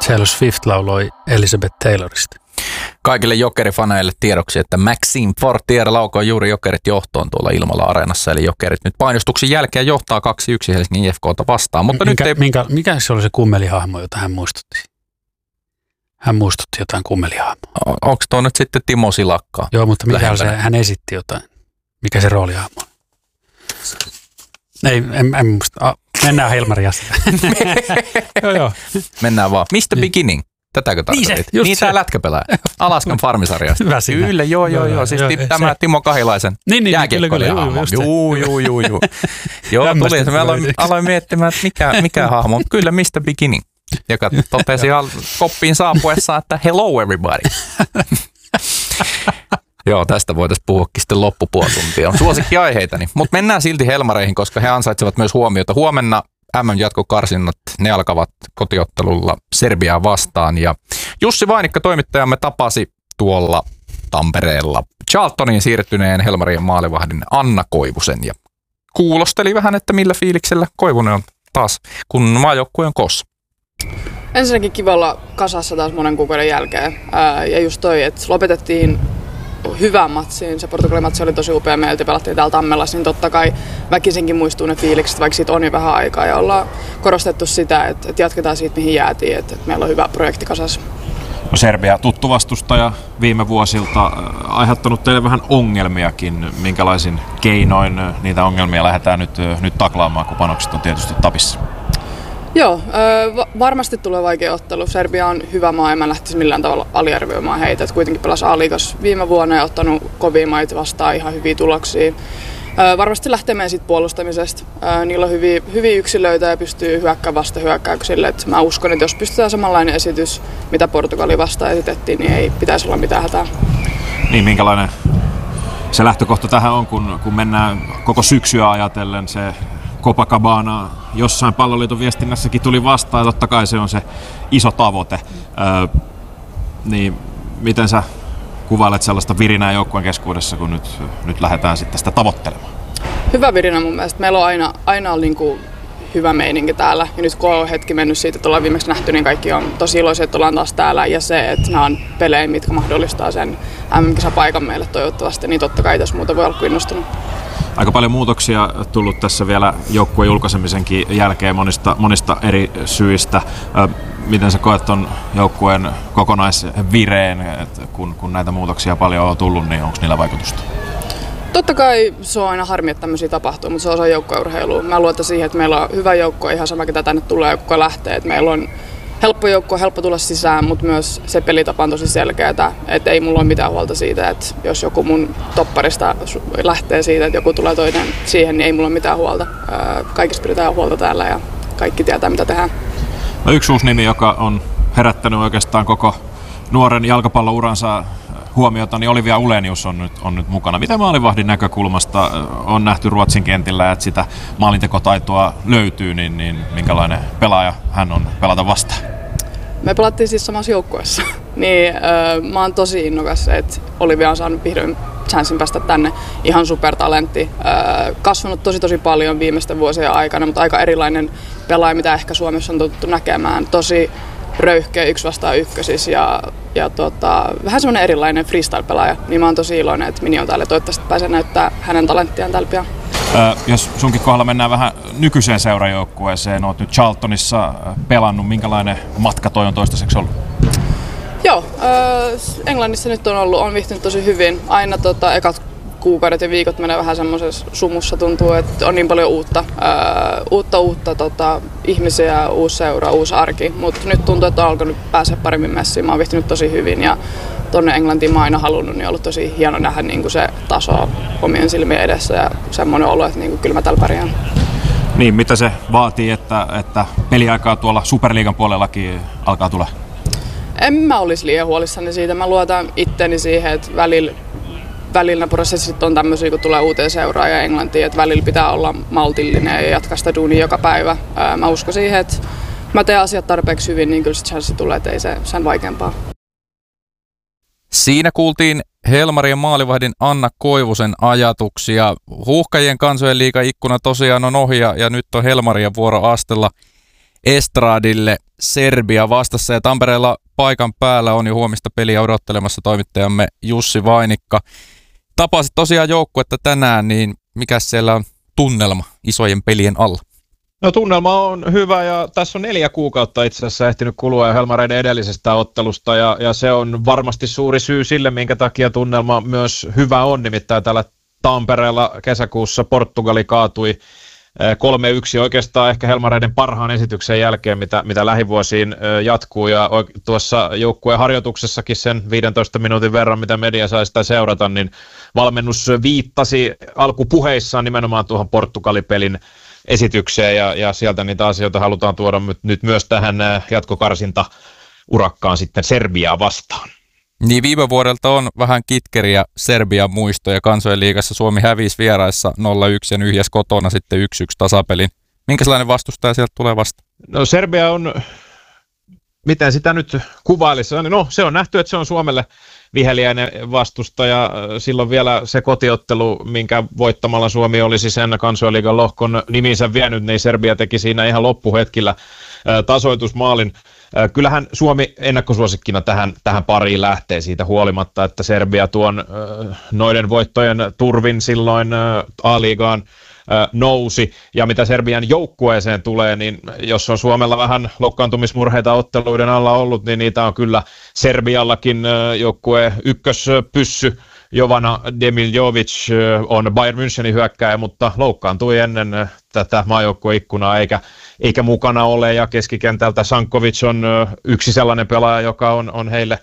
Taylor Swift lauloi Elizabeth Taylorista. Kaikille Jokeri-faneille tiedoksi, että Maxime Fortier laukoi juuri Jokerit johtoon tuolla Ilmala-areenassa. Eli Jokerit nyt painostuksen jälkeen johtaa 2-1 Helsingin IFK:ta vastaan. Mutta mikä se oli se kummelihahmo, jota hän muistutti? Hän muistutti jotain kummelihahmoa. Onko tuo nyt sitten Timo Silakkaa? Joo, mutta hän esitti jotain. Mikä se roolihahmo on? Ei, en muista. Mennään Helmarin asiaan. Joo. Mennään vaan. Mr. Beginning. Tätäkö tarkoitit? Niin tämä lätkäpelaaja. Alaskan farmisarjasta. Hyvä siinä. Kyllä, joo. Siis tämä Timo Kahilaisen jääkiekkoilija hahmo. Joo. Joo, tuli. Me aloin miettimään, että mikä hahmo. Kyllä Mr. Beginning, joka totesi koppiin saapuessaan, että hello everybody. Joo, tästä voitaisiin puhuakin sitten loppupuoli tuntia. On suosikkiaiheitani. Mutta mennään silti Helmareihin, koska he ansaitsevat myös huomiota. Huomenna MM-jatkokarsinnat, ne alkavat kotiottelulla Serbiaa vastaan. Ja Jussi Vainikka, toimittajamme, tapasi tuolla Tampereella Charltoniin siirtyneen Helmarien maalivahdin Anna Koivusen. Ja kuulosteli vähän, että millä fiiliksellä Koivunen on taas, kun maajoukkue on koossa. Ensinnäkin kiva olla kasassa taas monen kuukauden jälkeen. Ja just toi, että lopetettiin hyvään matsiin. Se Portugalin matsi oli tosi upea. Meiltä pelattiin täällä Tammelassa, niin totta kai väkisinkin muistuu ne fiilikset, vaikka siitä on jo vähän aikaa. Ja ollaan korostettu sitä, että jatketaan siitä, mihin jäätiin, että meillä on hyvä projekti kasassa. No Serbia tuttu vastustaja viime vuosilta, aiheuttanut teille vähän ongelmiakin. Minkälaisin keinoin niitä ongelmia lähdetään nyt taklaamaan, kun panokset on tietysti tapissa? Joo, varmasti tulee vaikea ottelu. Serbia on hyvä maa, en mä lähtisi millään tavalla aliarvioimaan heitä. Et kuitenkin pelasi A-liigas viime vuonna ja ottanut kovia maita vastaan ihan hyviä tuloksia. Varmasti lähtee meidän siitä puolustamisesta. Niillä on hyviä yksilöitä ja pystyy hyökkäämään vastahyökkäyksille. Et mä uskon, että jos pystytään samanlainen esitys, mitä Portugali vastaan esitettiin, niin ei pitäisi olla mitään hätää. Niin, minkälainen se lähtökohta tähän on, kun mennään koko syksyä ajatellen se Copacabana jossain Palloliiton viestinnässäkin tuli vastaan, ja totta kai se on se iso tavoite. Niin miten sä kuvailet sellaista virinää joukkueen keskuudessa, kun nyt lähdetään sitten sitä tavoittelemaan? Hyvä virinä mun mielestä. Meillä on aina ollut niin kuin hyvä meininki täällä. Ja nyt kun on hetki mennyt siitä, että ollaan viimeksi nähty, niin kaikki on tosi iloisia, että ollaan taas täällä. Ja se, että nämä on pelejä, mitkä mahdollistaa sen MM-kisapaikan meille toivottavasti, niin totta kai tässä muuta voi olla kuin innostunut. Aika paljon muutoksia tullut tässä vielä joukkueen julkaisemisenkin jälkeen monista eri syistä. Miten sä koet ton joukkueen kokonaisvireen, että kun näitä muutoksia paljon on tullut, niin onko niillä vaikutusta? Totta kai se on aina harmi, että tämmöisiä tapahtuu, mutta se on osa joukkueurheilua. Mä luotan siihen, että meillä on hyvä joukkue, ihan sama ketä tänne tulee ja kuka lähtee. Että meillä on helppo joukkue, helppo tulla sisään, mutta myös se pelitapa on tosi selkeätä. Että ei mulla ole mitään huolta siitä, että jos joku mun topparista lähtee siitä, että joku tulee toinen siihen, niin ei mulla ole mitään huolta. Kaikista pidetään huolta täällä ja kaikki tietää, mitä tehdään. No, yksi uusi nimi, joka on herättänyt oikeastaan koko nuoren jalkapallouransa huomiota, niin Olivia Ulenius on nyt mukana. Mitä maalivahdin näkökulmasta on nähty Ruotsin kentillä, että sitä maalintekotaitoa löytyy, niin minkälainen pelaaja hän on pelata vastaan? Me pelattiin siis samassa joukkueessa, niin mä oon tosi innokas, että Olivia on saanut vihdoin chanssin päästä tänne. Ihan supertalentti, kasvanut tosi paljon viimeisten vuosien aikana, mutta aika erilainen pelaaja, mitä ehkä Suomessa on totuttu näkemään. Tosi röyhkeä 1-1 ja vähän semmoinen erilainen freestyle-pelaaja, niin mä oon tosi iloinen, että Mini on täällä ja toivottavasti pääsee näyttää hänen talenttiaan täällä pian. Jos sunkin kohdalla mennään vähän nykyiseen seurajoukkueeseen, oot nyt Charltonissa pelannut, minkälainen matka toi on toistaiseksi ollut? Joo, Englannissa nyt on viihtynyt tosi hyvin. Aina ekat kuukaudet ja viikot menee vähän semmoisessa sumussa, tuntuu, että on niin paljon uutta ihmisiä, uusi seura, uusi arki, mutta nyt tuntuu, että on alkanut päästä paremmin messiin. Mä oon viihtynyt tosi hyvin ja tonne Englantiin mä oon aina halunnut, niin on ollut tosi hieno nähdä niin kuin se taso omien silmien edessä ja semmoinen olo, että niin kuin kyllä mä täällä pärjään. Niin, mitä se vaatii, että peliaikaa tuolla Superliigan puolellakin alkaa tulla? En mä olisi liian huolissani siitä. Mä luotan itteni siihen, että välillä prosessit on tämmöisiä, kun tulee uuteen seuraan ja Englantiin, että välillä pitää olla maltillinen ja jatkaa sitä duunia joka päivä. Mä uskon siihen, että mä teen asiat tarpeeksi hyvin, niin kyllä se chanssi tulee, että ei se sen vaikeampaa. Siinä kuultiin Helmarien maalivahdin Anna Koivusen ajatuksia. Huuhkajien kansojen liigan ikkuna tosiaan on ohi ja nyt on Helmarien vuoro astella estradille. Serbia vastassa ja Tampereella paikan päällä on jo huomista peliä odottelemassa toimittajamme Jussi Vainikka. Tapasit tosiaan joukkuetta tänään, niin mikä siellä on tunnelma isojen pelien alla? No tunnelma on hyvä ja tässä on 4 kuukautta itse asiassa ehtinyt kulua Helmareiden edellisestä ottelusta ja se on varmasti suuri syy sille, minkä takia tunnelma myös hyvä on. Nimittäin täällä Tampereella kesäkuussa Portugali kaatui 3-1 oikeastaan ehkä Helmareiden parhaan esityksen jälkeen, mitä lähivuosiin jatkuu ja tuossa joukkueen harjoituksessakin sen 15 minuutin verran, mitä media sai sitä seurata, niin valmennus viittasi alkupuheissaan nimenomaan tuohon Portugali-pelin esitykseen ja sieltä niitä asioita halutaan tuoda nyt myös tähän jatkokarsinta-urakkaan sitten Serbiaa vastaan. Niin viime vuodelta on vähän kitkeriä Serbian muistoja. Kansojen liigassa Suomi hävisi vieraissa 0-1 ja nyhjäs kotona sitten 1-1 tasapelin. Minkälainen vastustaja sieltä tulee vastaan? No Serbia on, miten sitä nyt kuvailisi? No se on nähty, että se on Suomelle viheliäinen vastustaja. Silloin vielä se kotiottelu, minkä voittamalla Suomi olisi sen Kansojen liigan lohkon niminsä vienyt, niin Serbia teki siinä ihan loppuhetkillä tasoitusmaalin. Kyllähän Suomi ennakkosuosikkina tähän pariin lähtee siitä huolimatta, että Serbia tuon noiden voittojen turvin silloin A-liigaan nousi. Ja mitä Serbian joukkueeseen tulee, niin jos on Suomella vähän loukkaantumismurheita otteluiden alla ollut, niin niitä on kyllä Serbiallakin. Joukkueen ykköspyssy Jovana Demiljovic on Bayern Münchenin hyökkääjä, mutta loukkaantui ennen tätä maajoukkueikkunaa eikä mukana ole. Ja keskikentältä Sankovic on yksi sellainen pelaaja, joka on heille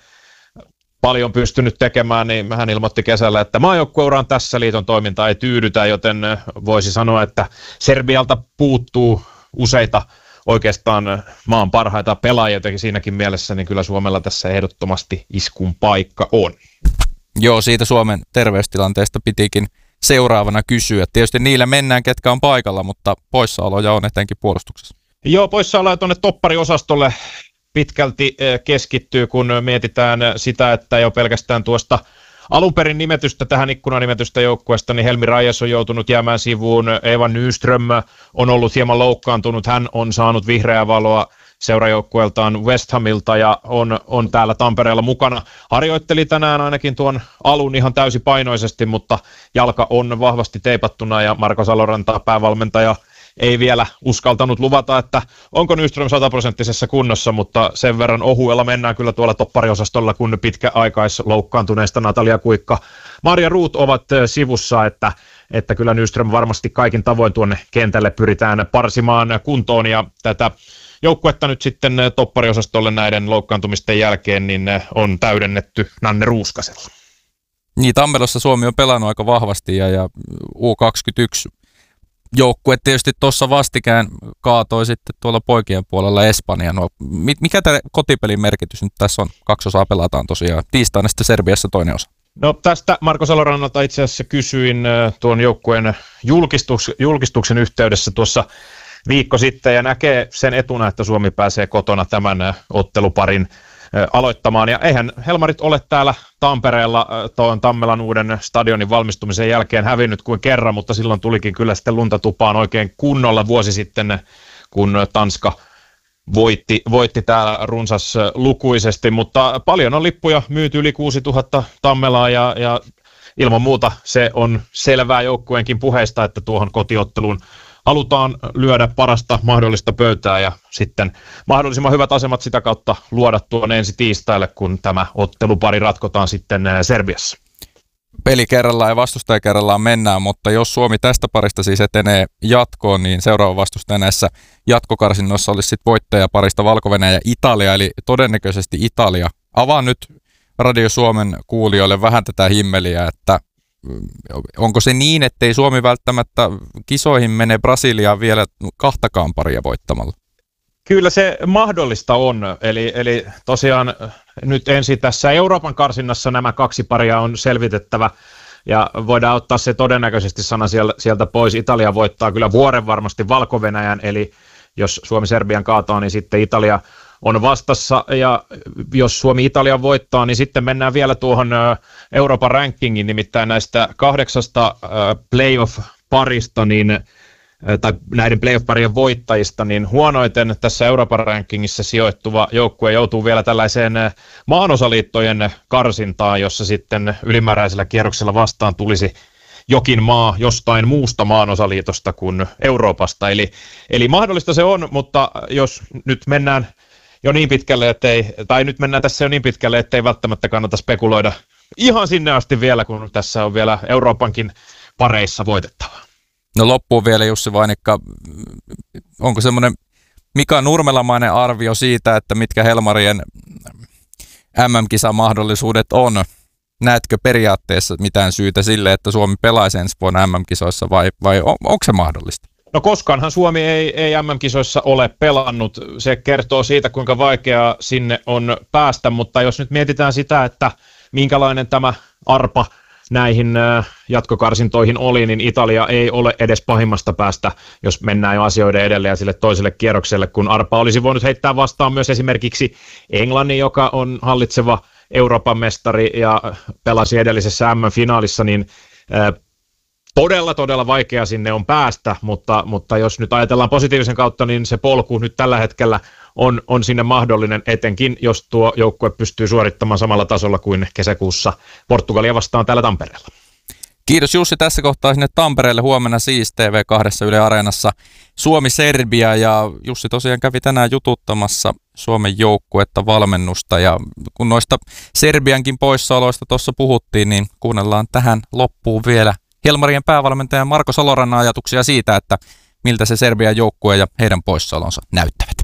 paljon pystynyt tekemään, niin hän ilmoitti kesällä, että maajoukkueuraan tässä liiton toiminta ei tyydytä, joten voisi sanoa, että Serbialta puuttuu useita oikeastaan maan parhaita pelaajia, jotenkin siinäkin mielessä, niin kyllä Suomella tässä ehdottomasti iskun paikka on. Joo, siitä Suomen terveystilanteesta pitikin seuraavana kysyä. Tietysti niillä mennään, ketkä on paikalla, mutta poissaoloja on etenkin puolustuksessa. Joo, poissaoloja tuonne toppariosastolle pitkälti keskittyy, kun mietitään sitä, että jo pelkästään tuosta alun perin nimetystä tähän ikkunanimetystä joukkueesta, niin Helmi Rajas on joutunut jäämään sivuun. Eva Nyström on ollut hieman loukkaantunut. Hän on saanut vihreää valoa seurajoukkueeltaan West Hamilta ja on täällä Tampereella mukana. Harjoitteli tänään ainakin tuon alun ihan täysipainoisesti, mutta jalka on vahvasti teipattuna ja Marko Saloranta, päävalmentaja, ei vielä uskaltanut luvata, että onko Nyström 100% kunnossa, mutta sen verran ohuella mennään kyllä tuolla toppariosastolla, kun pitkäaikaisloukkaantuneista Natalia Kuikka, Marja Ruut ovat sivussa, että kyllä Nyström varmasti kaikin tavoin tuonne kentälle pyritään parsimaan kuntoon ja tätä joukkuetta nyt sitten toppariosastolle näiden loukkaantumisten jälkeen niin on täydennetty Nanne Ruuskasella. Niin, Tammelossa Suomi on pelannut aika vahvasti ja U21 joukkue tietysti tuossa vastikään kaatoi sitten tuolla poikien puolella Espanja. No, mikä tämä kotipelin merkitys nyt tässä on? 2 osaa pelataan tosiaan. Tiistaina sitten Serbiassa toinen osa. No tästä Marko Salorannalta itse asiassa kysyin tuon joukkueen julkistuksen yhteydessä tuossa viikko sitten ja näkee sen etuna, että Suomi pääsee kotona tämän otteluparin aloittamaan. Ja eihän Helmarit ole täällä Tampereella tuon Tammelan uuden stadionin valmistumisen jälkeen hävinnyt kuin kerran, mutta silloin tulikin kyllä sitten lunta tupaan oikein kunnolla vuosi sitten, kun Tanska voitti täällä runsaslukuisesti, mutta paljon on lippuja myyty yli 6000 Tammelaa ja ilman muuta se on selvää joukkueenkin puheista, että tuohon kotiotteluun halutaan lyödä parasta mahdollista pöytää ja sitten mahdollisimman hyvät asemat sitä kautta luoda tuon ensi tiistaille, kun tämä ottelupari ratkotaan sitten Serbiassa. Peli kerrallaan ja vastustaja kerrallaan mennään, mutta jos Suomi tästä parista siis etenee jatkoon, niin seuraava vastustaja näissä jatkokarsinnoissa olisi sitten voittajaparista Valko-Venäjä ja Italia, eli todennäköisesti Italia. Avaan nyt Radio Suomen kuulijoille vähän tätä himmeliä, että onko se niin, ettei Suomi välttämättä kisoihin mene Brasiliaan vielä 2 paria voittamalla? Kyllä se mahdollista on, eli tosiaan nyt ensin tässä Euroopan karsinnassa nämä 2 paria on selvitettävä ja voidaan ottaa se todennäköisesti sana sieltä pois. Italia voittaa kyllä vuoren varmasti Valko-Venäjän, eli jos Suomi Serbian kaataa, niin sitten Italia on vastassa, ja jos Suomi Italia voittaa, niin sitten mennään vielä tuohon Euroopan rankingin, nimittäin näistä 8 playoff-parista, niin tai näiden playoff-parien voittajista, niin huonoiten tässä Euroopan rankingissa sijoittuva joukkue joutuu vielä tällaiseen maanosaliittojen karsintaan, jossa sitten ylimääräisellä kierroksella vastaan tulisi jokin maa jostain muusta maanosaliitosta kuin Euroopasta. Eli mahdollista se on, mutta jos nyt mennään jo niin pitkälle, nyt mennään tässä jo niin pitkälle, ettei välttämättä kannata spekuloida ihan sinne asti vielä, kun tässä on vielä Euroopankin pareissa voitettavaa. No loppuun vielä Jussi Vainikka, onko semmoinen Mika Nurmelamainen arvio siitä, että mitkä Helmarien MM-kisamahdollisuudet on? Näetkö periaatteessa mitään syytä sille, että Suomi pelaisi ensi vuonna MM-kisoissa vai onko se mahdollista? No koskaanhan Suomi ei MM-kisoissa ole pelannut. Se kertoo siitä, kuinka vaikeaa sinne on päästä, mutta jos nyt mietitään sitä, että minkälainen tämä arpa näihin jatkokarsintoihin oli, niin Italia ei ole edes pahimmasta päästä, jos mennään jo asioiden edelle ja sille toiselle kierrokselle, kun arpa olisi voinut heittää vastaan myös esimerkiksi Englannin, joka on hallitseva Euroopan mestari ja pelasi edellisessä MM-finaalissa, niin todella vaikea sinne on päästä, mutta jos nyt ajatellaan positiivisen kautta, niin se polku nyt tällä hetkellä on sinne mahdollinen, etenkin jos tuo joukkue pystyy suorittamaan samalla tasolla kuin kesäkuussa Portugalia vastaan täällä Tampereella. Kiitos Jussi tässä kohtaa sinne Tampereelle. Huomenna siis TV2 Yle Areenassa Suomi-Serbia, ja Jussi tosiaan kävi tänään jututtamassa Suomen joukkuetta, valmennusta, ja kun noista Serbiankin poissaoloista tuossa puhuttiin, niin kuunnellaan tähän loppuun vielä Helmarien päävalmentajan Marko Salorannan ajatuksia siitä, että miltä se Serbian joukkue ja heidän poissaolonsa näyttävät.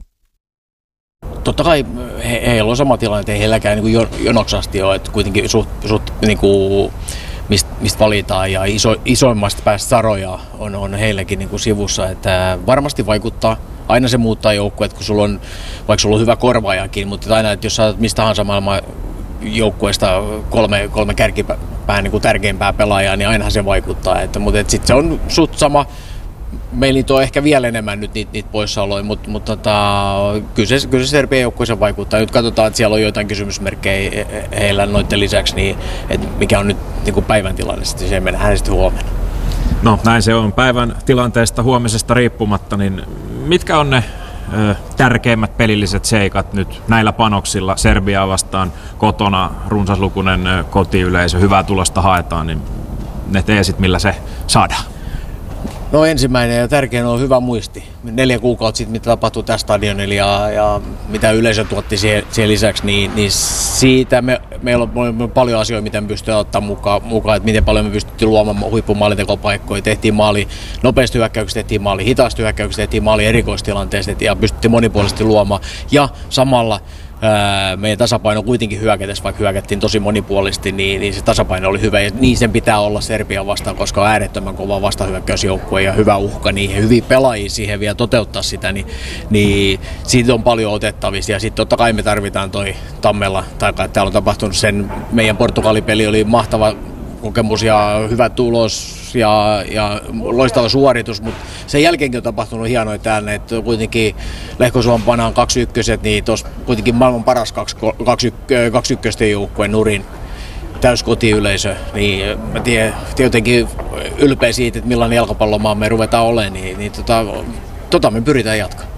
Totta kai heillä on sama tilanne, että ei heilläkään niin jonoksi asti ole, että kuitenkin suht niin kuin, mistä valitaan ja isoimmasta päästä saroja on heilläkin niin kuin sivussa, että varmasti vaikuttaa. Aina se muuttaa joukkueet, kun vaikka sulla on hyvä korvaajakin, mutta aina, että jos sä oot mistä tahansa maailman joukkueesta kolme kärkipään niin kuin tärkeimpää pelaajaa, niin ainahan se vaikuttaa. Mutta sitten se on suht sama. Meillä niitä on ehkä vielä enemmän nyt niitä poissaoloja, mutta kyllä se Serbian joukkueeseen vaikuttaa. Nyt katsotaan, että siellä on joitain kysymysmerkkejä heillä noiden lisäksi, niin että mikä on nyt niin kuin päivän tilanne, se mennään sitten huomenna. No näin se on päivän tilanteesta huomisesta riippumatta, niin mitkä on ne tärkeimmät pelilliset seikat nyt näillä panoksilla Serbiaa vastaan kotona, runsaslukuinen kotiyleisö, hyvää tulosta haetaan, niin ne teesit millä se saadaan? No ensimmäinen ja tärkein on hyvä muisti. 4 kuukautta sitten, mitä tapahtui tässä stadionilla ja mitä yleisö tuotti siihen lisäksi, niin siitä meillä on paljon asioita, mitä me pystytään ottamaan mukaan, että miten paljon me pystyttiin luomaan huippumaalintekopaikkoja. Tehtiin maali nopeasti hyökkäyksistä, tehtiin maali hitaasti hyökkäyksistä, tehtiin maali erikoistilanteesta ja pystyttiin monipuolisesti luomaan. Ja samalla meidän tasapaino kuitenkin hyökätessä, vaikka hyökättiin tosi monipuolisesti, niin se tasapaino oli hyvä. Ja niin sen pitää olla Serbian vastaan, koska on äärettömän kova vastahyökkäysjoukkue ja hyvä uhka, niin hyviä pelaajia siihen vielä toteuttaa sitä, niin siitä on paljon otettavissa. Ja sitten totta kai me tarvitaan toi Tammella, tai täällä on tapahtunut sen, meidän Portugalipeli oli mahtava kokemus ja hyvä tulos ja loistava suoritus, mutta sen jälkeenkin on tapahtunut hienoja täällä, että kuitenkin Lehkosuon-Panaan 2-1, niin tuossa kuitenkin maailman paras 2-1 joukkueen nurin täyskotiyleisö, niin mä tiedän jotenkin ylpeä siitä, että millainen jalkapallomaa me ruvetaan olemaan, niin tota me pyritään jatkaa.